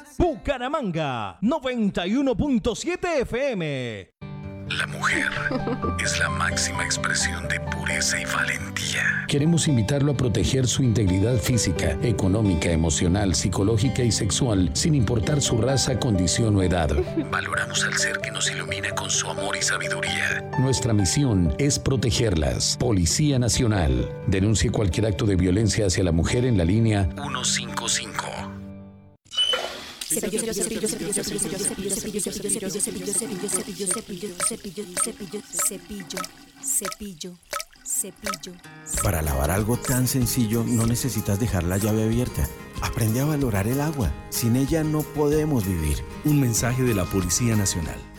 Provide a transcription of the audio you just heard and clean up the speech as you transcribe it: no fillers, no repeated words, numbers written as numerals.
Bucaramanga, 91.7 FM. La mujer es la máxima expresión de pureza y valentía. Queremos invitarlo a proteger su integridad física, económica, emocional, psicológica y sexual, sin importar su raza, condición o edad. Valoramos al ser que nos ilumina con su amor y sabiduría. Nuestra misión es protegerlas. Policía Nacional. Denuncie cualquier acto de violencia hacia la mujer en la línea 155. Cepillo. Para lavar algo tan sencillo no necesitas dejar la llave abierta. Aprende a valorar el agua. Sin ella no podemos vivir. Un mensaje de la Policía Nacional.